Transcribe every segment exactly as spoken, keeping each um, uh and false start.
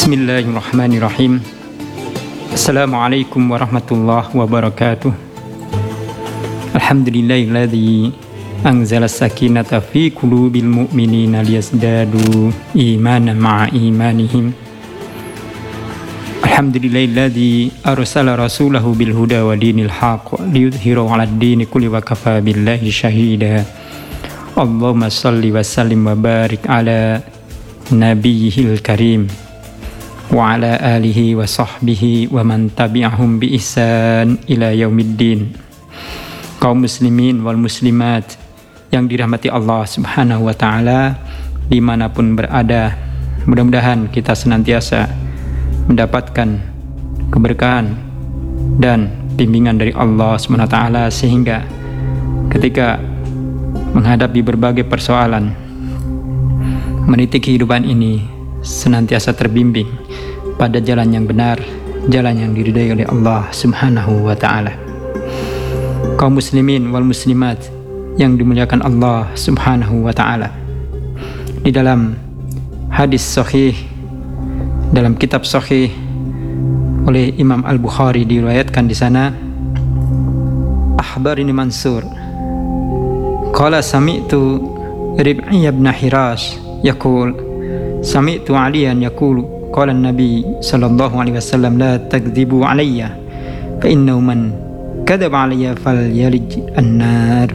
Bismillahirrahmanirrahim. Assalamualaikum warahmatullahi wabarakatuh. Alhamdulillahilladzi anzala sakinata fi qulubil mu'minina liyazdadu imanan ma'a imanihim. Alhamdulillahilladzi arsala rasulahu bil huda wa dinil haqq liyudhhirahu 'alad dini kulli wa kafa billahi syahida. Allahumma shalli wa sallim wa barik ala nabiyyil karim wa ala alihi wa sahbihi wa man tabi'ahum bi ihsan ila yaumiddin. Kaum muslimin wal muslimat yang dirahmati Allah Subhanahu wa taala dimanapun berada, mudah-mudahan kita senantiasa mendapatkan keberkahan dan bimbingan dari Allah Subhanahu wa taala sehingga ketika menghadapi berbagai persoalan meniti kehidupan ini senantiasa terbimbing pada jalan yang benar, jalan yang diridai oleh Allah Subhanahu wa taala. Kaum muslimin wal muslimat yang dimuliakan Allah Subhanahu wa taala. Di dalam hadis sahih, dalam kitab sahih oleh Imam Al-Bukhari diriwayatkan di sana, akhbarani Mansur qala sami'tu Rib'i ibn Hirash yaqul sami'tu Aliyan yaqulu qala an-nabi sallallahu alaihi wasallam la takdzibu alayya fa innahu man kadzaba alayya falyalij an-nar.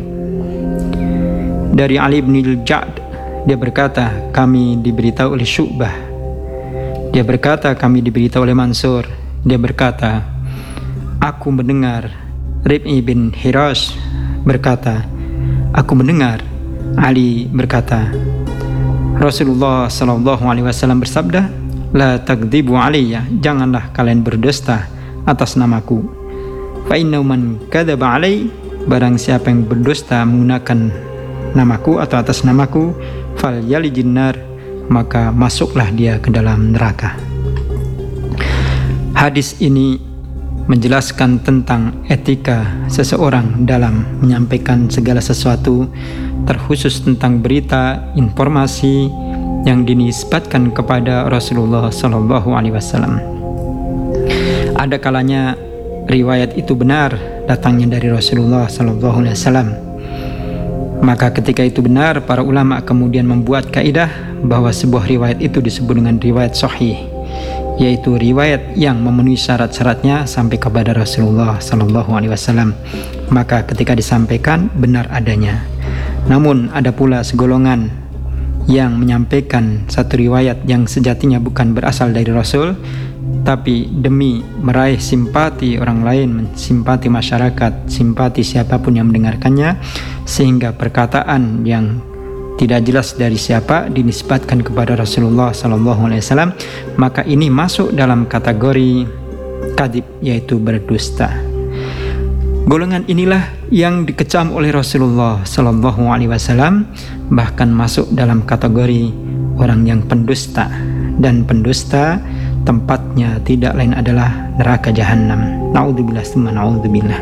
Dari Ali bin al-Ja'd, dia berkata kami diberitahu oleh Syu'bah, dia berkata kami diberitahu oleh Mansur, dia berkata aku mendengar Rib'i bin Hirash berkata, aku mendengar Ali berkata, Rasulullah sallallahu alaihi wasallam bersabda, la takdzibu alayya, janganlah kalian berdusta atas namaku. Fa innahu man kadzaba alai, barang siapa yang berdusta menggunakan namaku atau atas namaku, fal yalijin nar, maka masuklah dia ke dalam neraka. Hadis ini menjelaskan tentang etika seseorang dalam menyampaikan segala sesuatu, terkhusus tentang berita, informasi yang dinisbatkan kepada Rasulullah Sallallahu Alaihi Wasallam. Ada kalanya riwayat itu benar datangnya dari Rasulullah Sallallahu Alaihi Wasallam. Maka ketika itu benar, para ulama kemudian membuat kaidah bahwa sebuah riwayat itu disebut dengan riwayat sahih, yaitu riwayat yang memenuhi syarat-syaratnya sampai kepada Rasulullah Sallallahu Alaihi Wasallam. Maka ketika disampaikan benar adanya. Namun ada pula segolongan yang menyampaikan satu riwayat yang sejatinya bukan berasal dari Rasul, tapi demi meraih simpati orang lain, simpati masyarakat, simpati siapapun yang mendengarkannya, sehingga perkataan yang tidak jelas dari siapa dinisbatkan kepada Rasulullah Sallallahu Alaihi Wasallam, maka ini masuk dalam kategori kadhib, yaitu berdusta. Golongan inilah yang dikecam oleh Rasulullah Sallallahu Alaihi Wasallam, bahkan masuk dalam kategori orang yang pendusta, dan pendusta tempatnya tidak lain adalah neraka jahanam. Naudzubillah tsumma naudzubillah.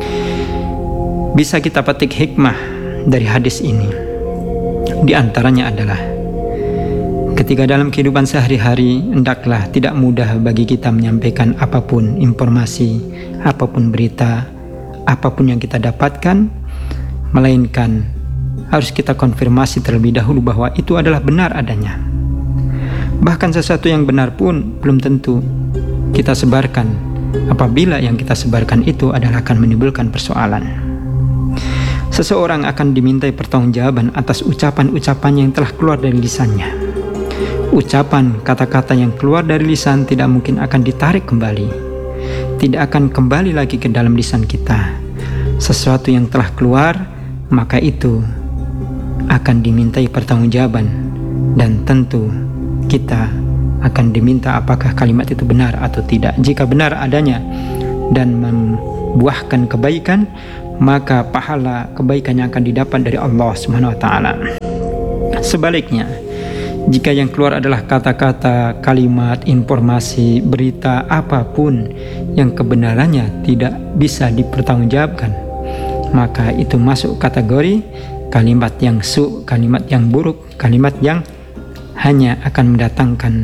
Bisa kita petik hikmah dari hadis ini. Di antaranya adalah ketika dalam kehidupan sehari-hari hendaklah tidak mudah bagi kita menyampaikan apapun informasi, apapun berita, apapun yang kita dapatkan, melainkan harus kita konfirmasi terlebih dahulu bahwa itu adalah benar adanya. Bahkan sesuatu yang benar pun belum tentu kita sebarkan apabila yang kita sebarkan itu adalah akan menimbulkan persoalan. Seseorang akan dimintai pertanggungjawaban atas ucapan-ucapan yang telah keluar dari lisannya. Ucapan, kata-kata yang keluar dari lisan tidak mungkin akan ditarik kembali, tidak akan kembali lagi ke dalam lisan kita. Sesuatu yang telah keluar, maka itu akan dimintai pertanggungjawaban, dan tentu kita akan diminta apakah kalimat itu benar atau tidak. Jika benar adanya dan membuahkan kebaikan, maka pahala kebaikannya akan didapat dari Allah Subhanahu wa taala. Sebaliknya, jika yang keluar adalah kata-kata, kalimat, informasi, berita apapun yang kebenarannya tidak bisa dipertanggungjawabkan, maka itu masuk kategori kalimat yang su, kalimat yang buruk, kalimat yang hanya akan mendatangkan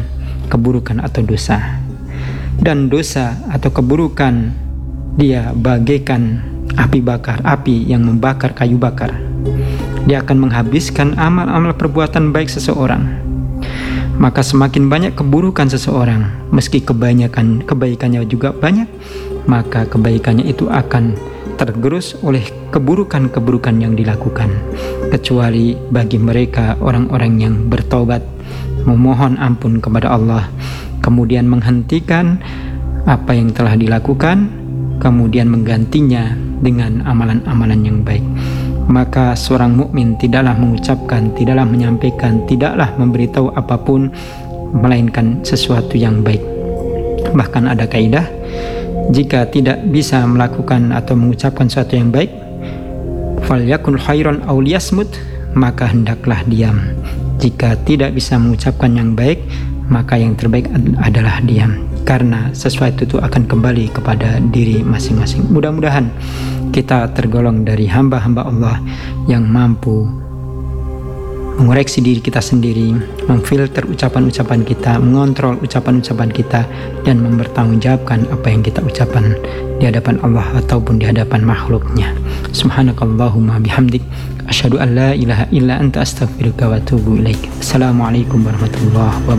keburukan atau dosa. Dan dosa atau keburukan dia bagaikan api bakar, api yang membakar kayu bakar. Dia akan menghabiskan amal-amal perbuatan baik seseorang. Maka semakin banyak keburukan seseorang, meski kebanyakan kebaikannya juga banyak, maka kebaikannya itu akan tergerus oleh keburukan-keburukan yang dilakukan. Kecuali bagi mereka orang-orang yang bertobat, memohon ampun kepada Allah, kemudian menghentikan apa yang telah dilakukan, kemudian menggantinya dengan amalan-amalan yang baik. Maka seorang mukmin tidaklah mengucapkan, tidaklah menyampaikan, tidaklah memberitahu apapun melainkan sesuatu yang baik. Bahkan ada kaidah, jika tidak bisa melakukan atau mengucapkan sesuatu yang baik, falyakun khairan aw liyasmut, maka hendaklah diam. Jika tidak bisa mengucapkan yang baik, maka yang terbaik adalah diam, karena sesuatu itu akan kembali kepada diri masing-masing. Mudah-mudahan kita tergolong dari hamba-hamba Allah yang mampu mengoreksi diri kita sendiri, memfilter ucapan-ucapan kita, mengontrol ucapan-ucapan kita, dan mempertanggungjawabkan apa yang kita ucapkan di hadapan Allah ataupun di hadapan makhluknya. Subhanakallahumma bihamdik, asyhadu an la ilaha illa anta astaghfiruka wa atubu ilaik. Assalamualaikum warahmatullahi wabarakatuh.